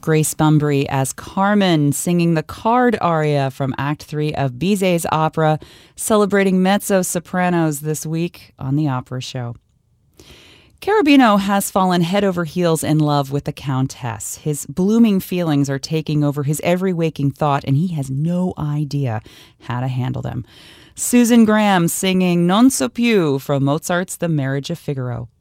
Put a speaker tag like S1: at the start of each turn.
S1: Grace Bumbry as Carmen, singing the card aria from Act 3 of Bizet's opera, celebrating mezzo-sopranos this week on The Opera Show. Cherubino has fallen head over heels in love with the Countess. His blooming feelings are taking over his every waking thought, and he has no idea how to handle them. Susan Graham singing Non so più from Mozart's The Marriage of Figaro.